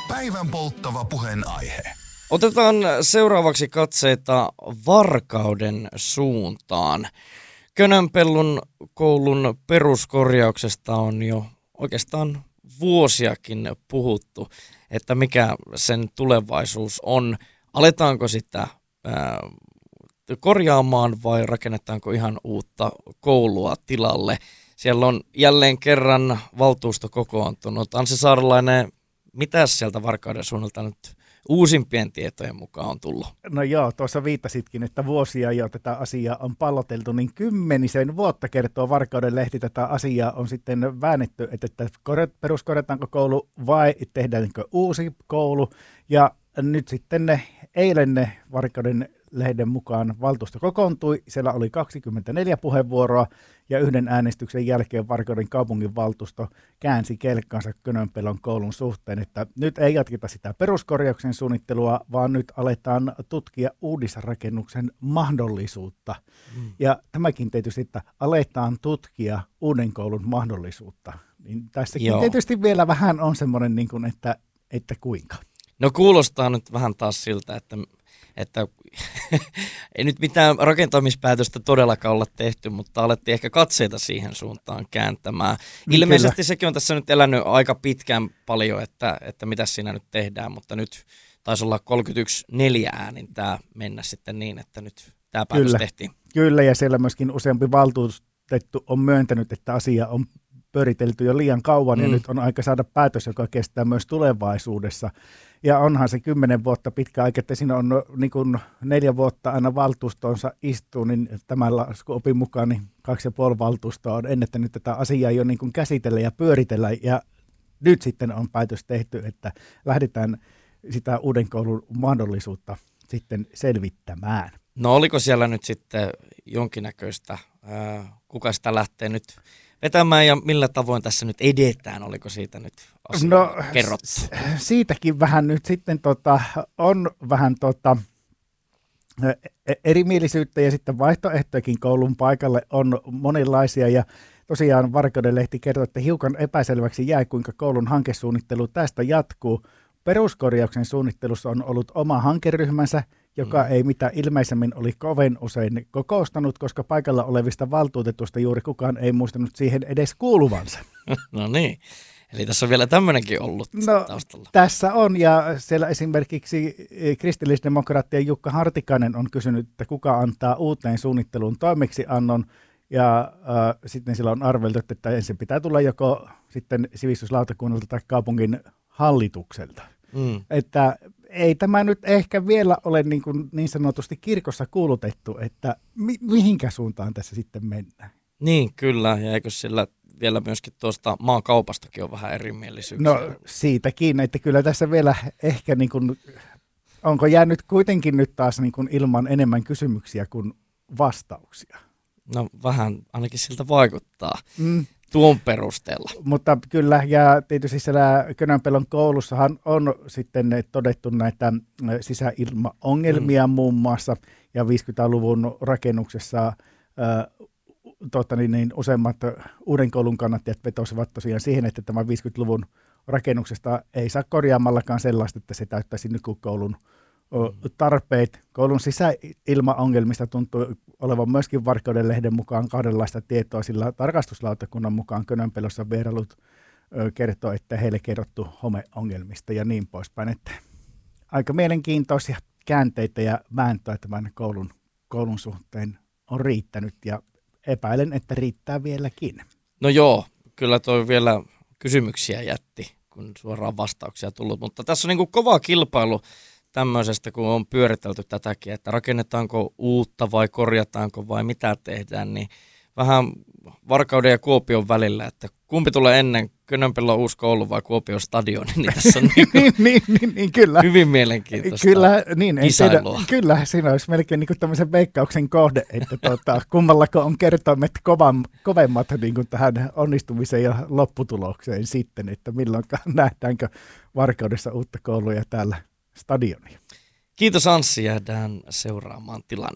Päivän polttava puheenaihe. Otetaan seuraavaksi katseita Varkauden suuntaan. Könönpellun koulun peruskorjauksesta on jo oikeastaan vuosiakin puhuttu, että mikä sen tulevaisuus on. Aletaanko sitä korjaamaan vai rakennetaanko ihan uutta koulua tilalle? Siellä on jälleen kerran valtuusto kokoontunut. Anssi Saarelainen, mitä sieltä Varkauden suunnalta nyt uusimpien tietojen mukaan on tullut? No joo, tuossa viittasitkin, että vuosia jo tätä asiaa on palloteltu, niin 10 vuotta kertoo Varkauden lehti tätä asiaa on sitten väännetty, että peruskorjataanko koulu vai tehdäänkö uusi koulu. Ja nyt sitten eilen Varkauden lehden mukaan valtuusto kokoontui, siellä oli 24 puheenvuoroa ja yhden äänestyksen jälkeen Varkauden kaupunginvaltuusto käänsi kelkkansa Könönpellon koulun suhteen, että nyt ei jatketa sitä peruskorjauksen suunnittelua, vaan nyt aletaan tutkia uudisrakennuksen mahdollisuutta. Ja tämäkin tietysti, että aletaan tutkia uuden koulun mahdollisuutta, niin tässäkin tietysti vielä vähän on semmoinen, niin kuin, että kuinka. No kuulostaa nyt vähän taas siltä, että ei nyt mitään rakentamispäätöstä todellakaan olla tehty, mutta alettiin ehkä katseita siihen suuntaan kääntämään. Ilmeisesti kyllä. Sekin on tässä nyt elänyt aika pitkään paljon, että mitä siinä nyt tehdään, mutta nyt taisi olla 31-4 äänintää mennä sitten niin, että nyt tämä päätös tehtiin. Kyllä, ja siellä myöskin useampi valtuutettu on myöntänyt, että asia on pyöritelty jo liian kauan ja nyt on aika saada päätös, joka kestää myös tulevaisuudessa. Ja onhan se 10 vuotta pitkä aika, että siinä on niin kuin 4 vuotta aina valtuustonsa istuu, niin tämän opin mukaan niin 2,5 valtuustoa on ennättänyt tätä asiaa jo niin kuin käsitellä ja pyöritellä. Ja nyt sitten on päätös tehty, että lähdetään sitä uuden koulun mahdollisuutta sitten selvittämään. No oliko siellä nyt sitten jonkinnäköistä, kuka sitä lähtee nyt vetämään ja millä tavoin tässä nyt edetään? Oliko siitä nyt kerrottu? Siitäkin vähän nyt sitten on vähän erimielisyyttä ja sitten vaihtoehtojakin koulun paikalle on monenlaisia ja tosiaan Varkauden lehti kertoo, että hiukan epäselväksi jää, kuinka koulun hankesuunnittelu tästä jatkuu. Peruskorjauksen suunnittelussa on ollut oma hankeryhmänsä, joka ei mitä ilmeisemmin oli kovin usein kokoustanut, koska paikalla olevista valtuutetusta juuri kukaan ei muistanut siihen edes kuuluvansa. No niin, eli tässä on vielä tämmöinenkin ollut taustalla. Tässä on, ja siellä esimerkiksi kristillisdemokraattien Jukka Hartikainen on kysynyt, että kuka antaa uuteen suunnitteluun toimeksiannon, ja sitten sillä on arveltu, että ensin pitää tulla joko sitten sivistyslautakunnalta tai kaupungin hallitukselta. Että ei tämä nyt ehkä vielä ole niin sanotusti kirkossa kuulutettu, että mihinkä suuntaan tässä sitten mennään. Niin, kyllä. Ja eikö sillä vielä myöskin tuosta maakaupastakin on vähän erimielisyyksiä? No siitäkin, että kyllä tässä vielä ehkä onko jäänyt kuitenkin nyt taas ilman enemmän kysymyksiä kuin vastauksia? No vähän ainakin siltä vaikuttaa. Tuon perusteella. Mutta kyllä, ja tietysti siellä Könönpellon koulussahan on sitten todettu näitä sisäilmaongelmia muun muassa, ja 50-luvun rakennuksessa useimmat uuden koulun kannattajat vetosivat tosiaan siihen, että tämä 50-luvun rakennuksesta ei saa korjaamallakaan sellaista, että se täyttäisi nykykoulun tarpeet. Koulun sisäilmaongelmista tuntuu olevan myöskin Varkauden lehden mukaan kahdenlaista tietoa, sillä tarkastuslautakunnan mukaan Könönpellossa vierailut kertoo, että heille kerrottu homeongelmista ja niin poispäin. Että aika mielenkiintoisia käänteitä ja vääntöä tämän koulun suhteen on riittänyt ja epäilen, että riittää vieläkin. No joo, kyllä toi vielä kysymyksiä jätti, kun suoraan vastauksia tullut, mutta tässä on niin kuin kova kilpailu tämmöisestä, kun on pyöritelty tätäkin, että rakennetaanko uutta vai korjataanko vai mitä tehdään, niin vähän Varkauden ja Kuopion välillä, että kumpi tulee ennen, Könönpellon uusi koulu vai Kuopion stadioni, niin tässä on niin, kyllä. Hyvin mielenkiintoista kisailua. Kyllä, siinä olisi melkein tämmöisen veikkauksen kohde, että kummallako on kertoimet kovemmat tähän onnistumiseen ja lopputulokseen sitten, että milloinkaan nähdäänkö Varkaudessa uutta koulua ja täällä stadionia. Kiitos Anssi, jäädään seuraamaan tilannetta.